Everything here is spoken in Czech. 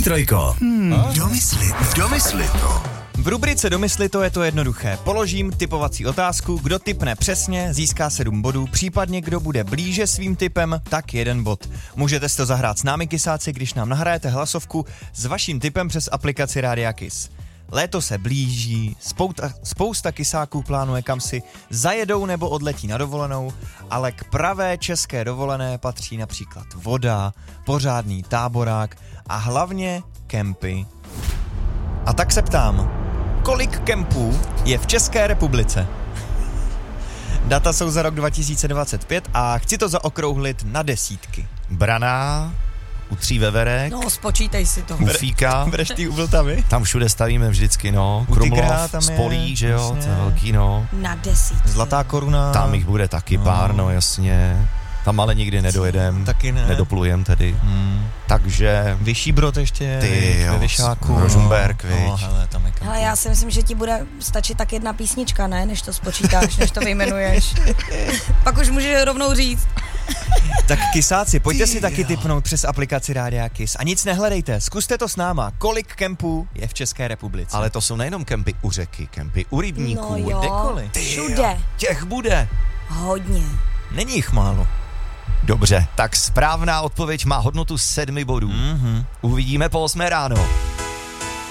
trojko. Domysli to. V rubrice Domysli to je to jednoduché. Položím typovací otázku, kdo tipne přesně, získá 7 bodů, případně kdo bude blíže svým tipem, tak 1 bod. Můžete si to zahrát s námi, kysáci, když nám nahrajete hlasovku s vaším tipem přes aplikaci Rádia Kiss. Léto se blíží, spousta kysáků plánuje, kam si zajedou nebo odletí na dovolenou, ale k pravé české dovolené patří například voda, pořádný táborák a hlavně kempy. A tak se ptám, kolik kempů je v České republice? Data jsou za rok 2025 a chci to zaokrouhlit na desítky. Braná, u Tří veverek. No, spočítej si to. U Fíka. Bereš ty u Vltavy? Tam všude stavíme vždycky, no. U Tygra Krumlov, tam je, Spolí, že jo, jasně. to je velký, no. Na 10. Zlatá Koruna. Tam jich bude taky pár, no jasně. Tam ale nikdy nedojedem. Taky ne. Nedoplujem tedy. Takže... Vyšší Brod ještě, Ty jo, ve Vyšáku. Rožmberk, viď. No, hele, tam je kampu. Hele, já si myslím, že ti bude stačit tak jedna písnička, ne? Než to spočítáš, než to vyjmenuješ. Pak už můžeš rovnou říct. Tak kysáci, pojďte si taky tipnout přes aplikaci Rádia Kiss. A nic nehledejte, zkuste to s náma. Kolik kempů je v České republice? Ale to jsou nejenom kempy u řeky, kempy u rybníků. No jo, kdekoliv. všude. Těch bude. Hodně. Není jich málo. Dobře, tak správná odpověď má hodnotu 7 bodů. Uvidíme po 8 ráno.